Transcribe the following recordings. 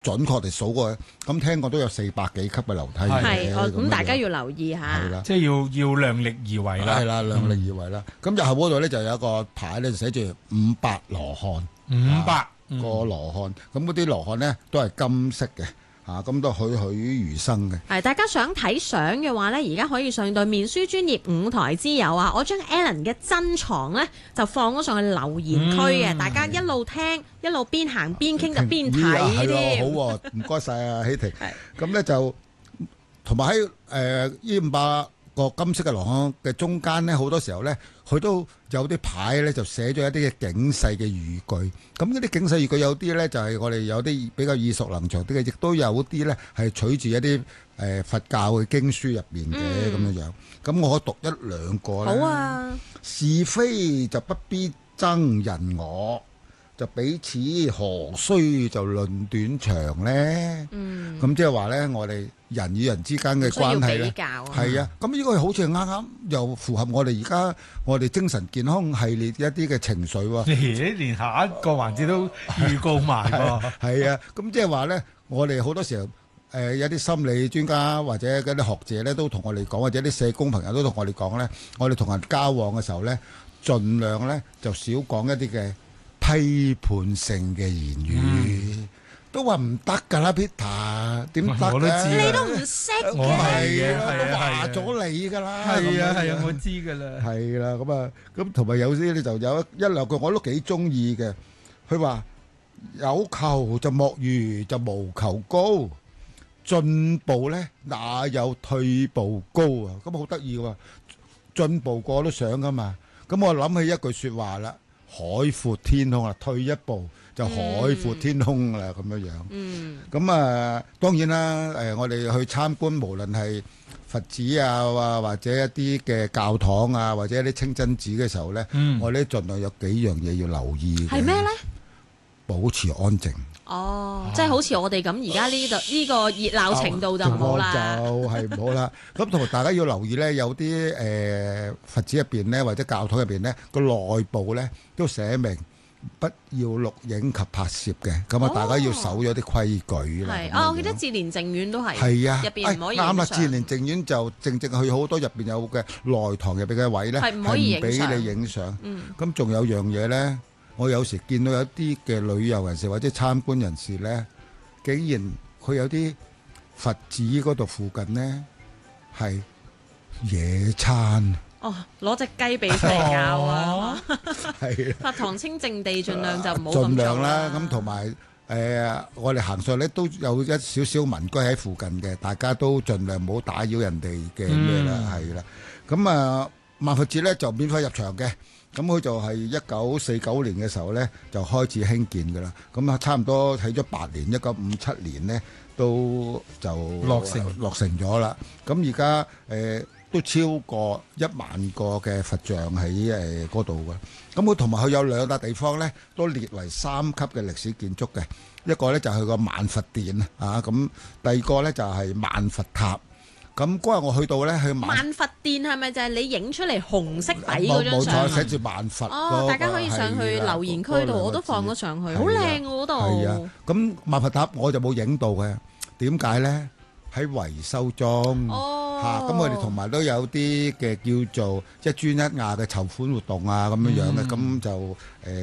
準確地數過，咁聽過都有400幾級嘅樓梯嘅。 係咁大家樣要留意下。 係啦， 即係要量力而為啦。 係啦，量力而為啦。咁入口嗰度咧就有一個牌咧，就寫住500羅漢 500 個羅漢。咁嗰啲羅漢咧都係金色嘅。咁都栩栩如生嘅。 係大家想睇相嘅話呢，而家可以上到面書專頁舞台之友啊！我將 Alan 嘅珍藏呢就放咗上去留言區嘅，大家一路聽一路邊行邊傾就邊睇添。 好喎，唔該晒啊，希婷。咁咧就同埋喺呢500個金色嘅羅漢嘅中間咧，好多時候咧，佢都有啲牌咧，就寫咗一啲嘅警世嘅語句。咁呢啲警世語句有啲咧，就係我哋有啲比較耳熟能詳啲嘅，亦都有啲咧係取自一啲佛教嘅經書入邊嘅咁樣樣。咁我可讀一兩個咧。 好啊！ 是非就不必爭人我，就彼此何須就論短長咧？咁即係話咧，我哋人與人之間嘅關係咧，係啊，咁呢個好似啱啱又符合我哋而家我哋精神健康系列一啲嘅情緒喎。 連下一個環節都預告埋喎。 係啊，咁即係話咧，我哋好多時候有啲心理專家或者嗰啲學者咧，都同我哋講，或者啲社工朋友都同我哋講咧，我哋同人交往嘅時候咧，盡量咧就少講一啲嘅批判性嘅言語。都話唔得㗎啦 ，Peter 點得我都知你都唔識嘅， 係啊，都話咗你㗎啦。 係啊，我知㗎啦。 係啦，咁同埋有啲咧就有一兩句我都幾中意嘅。佢話有求就莫如就無求高，進步咧哪有退步高啊？咁好得意喎，進步個個都想㗎嘛。咁我諗起一句説話啦，海闊天空啊，退一步就海闊天空啦，咁樣樣。咁當然啦，我哋去參觀，無論係佛寺啊，或者一啲嘅教堂啊，或者一啲清真寺嘅時候咧，我哋盡量有幾樣嘢要留意嘅。 係咩咧？ 保持安靜。 即係好似我哋咁，而家呢個熱鬧程度就唔好啦。 就係唔好啦。咁同埋大家要留意咧，有啲佛寺入邊咧，或者教堂入邊咧，個內部咧都寫明不要錄影及拍攝嘅。咁大家要守咗啲規矩啦。 我記得志蓮淨苑都係。 係啊， 入邊唔可以影相。 啱啦，志蓮淨苑就正去好多入邊有嘅內堂入邊嘅位咧，係唔俾你影相。咁仲有樣嘢咧。我有時見到有啲嘅旅遊人士或者參觀人士咧，竟然佢有啲佛寺嗰度附近咧係野餐。 攞隻雞髀出嚟咬啊！ 係佛堂清靜地，盡量就唔好咁做啦。 盡量啦，咁同埋我哋行上咧都有一少少民居喺附近嘅，大家都盡量唔好打擾人哋嘅咩啦，係啦。咁萬佛寺咧就免費入場嘅。咁佢就係1949年嘅時候咧，就開始興建㗎啦。咁差唔多睇咗8年，1957年咧都就落成咗啦。咁而家都超過1萬個嘅佛像喺嗰度㗎。咁佢同埋佢有2笪地方咧，都列為3級嘅歷史建築嘅。一個咧就係佢個萬佛殿啊，咁第二個咧就係萬佛塔。咁嗰日我去到咧，去萬佛殿係咪就係你影出嚟紅色底嗰張相？ 冇錯，寫住萬佛。 大家可以上去留言區度，我都放咗上去，好靚嗰度。 係啊，咁萬佛塔我就冇影到嘅，點解咧？喺維修中咁我哋同埋都有啲嘅叫做一磚一瓦嘅籌款活動啊，咁樣樣嘅，咁就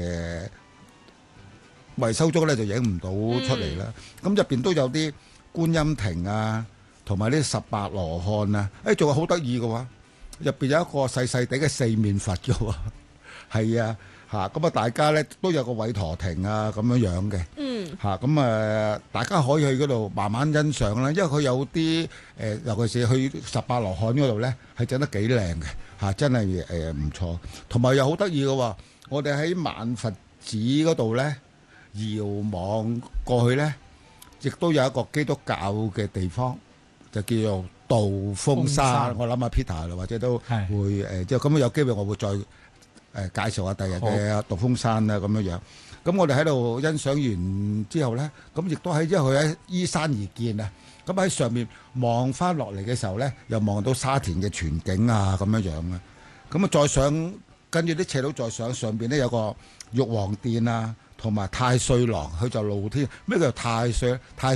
維修中咧就影唔到出嚟啦。咁入邊都有啲觀音亭啊。同埋呢18羅漢啊，仲係好得意嘅喎，入邊有一個細細地嘅四面佛嘅喎，係啊，咁大家咧都有個韋陀亭啊咁樣樣嘅，咁大家可以去嗰度慢慢欣賞啦，因為佢有啲尤其是去18羅漢嗰度咧係整得幾靚嘅，真係唔錯，同埋又好得意嘅喎，我哋喺萬佛寺嗰度咧遙望過去咧，亦都有一個基督教嘅地方。就叫做道風山，我諗阿 Peter 或者都會即係咁有機會，我會再介紹下第日嘅道風山啦咁樣樣。咁我哋喺度欣賞完之後咧，咁亦都因為佢喺依山而建啊。咁喺上面望翻落嚟嘅時候咧，又望到沙田嘅全景啊咁樣樣啊。咁再上跟住啲斜路再上邊咧有個玉皇殿啊。 同埋太歲郎，佢就露天。咩叫太歲？太